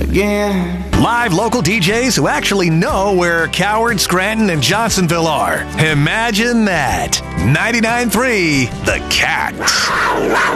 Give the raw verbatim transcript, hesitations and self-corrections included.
again. Live local D Js who actually know where Coward, Scranton, and Johnsonville are. Imagine that. ninety-nine point three The Cat.